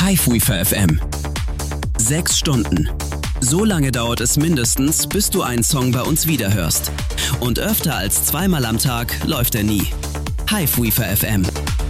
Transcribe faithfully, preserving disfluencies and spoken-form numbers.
Hiveweaver F M. Sechs Stunden. So lange dauert es mindestens, bis du einen Song bei uns wiederhörst. Und öfter als zweimal am Tag läuft er nie. Hiveweaver F M.